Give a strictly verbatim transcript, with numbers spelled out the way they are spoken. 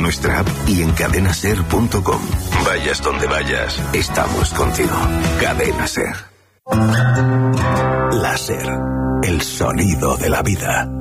nuestra app y en cadena ser punto com. Vayas donde vayas, estamos contigo. Cadena Ser. Láser, el sonido de la vida.